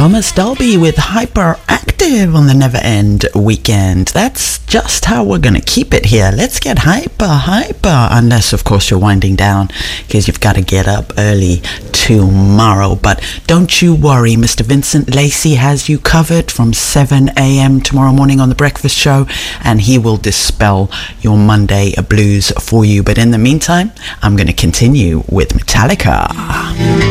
Thomas Dolby with Hyperactive on the Never End Weekend. That's just how we're going to keep it here. Let's get hyper. Unless, of course, you're winding down because you've got to get up early tomorrow. But don't you worry, Mr. Vincent Lacey has you covered from 7 a.m. tomorrow morning on The Breakfast Show, and he will dispel your Monday blues for you. But in the meantime, I'm going to continue with Metallica.